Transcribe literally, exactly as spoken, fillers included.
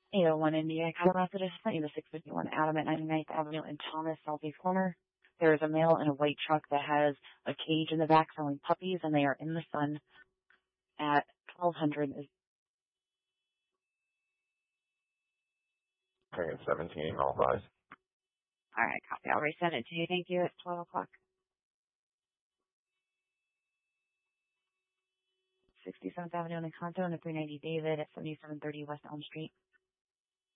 eight oh one India Colorado sent you the six fifty-one Adam at ninety-ninth Avenue in Thomas, Southeast Corner. There is a male in a white truck that has a cage in the back selling puppies, and they are in the sun at twelve hundred. Bring seventeen, all five. All right, copy. I'll resend it to you. Thank you. At twelve o'clock. sixty-seventh Avenue in Encanto and three ninety David at seventy-seven thirty West Elm Street.